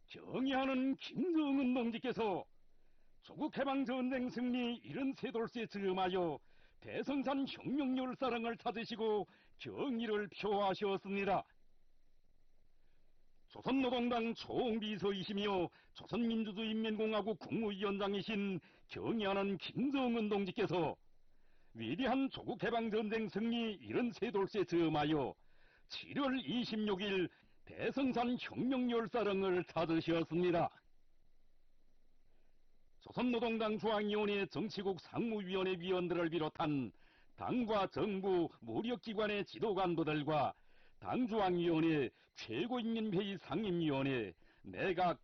경의하는 김정은 동지께서 조국해방전쟁 승리 73돌세 즈음하여 대성산 혁명열사랑을 찾으시고 경의를 표하셨습니다. 조선노동당 총비서이시며 조선민주주의인민공화국 국무위원장이신 경의하는 김정은 동지께서 위대한 조국해방전쟁 승리 73돌세 즈음하여 7월 26일 대성산 혁명열사랑을 찾으셨습니다. 조선노동당 중앙위원회 정치국 상무위원회 위원들을 비롯한 당과 정부 무력기관의 지도관부들과 당중앙위원회 최고인민회의 상임위원회 내각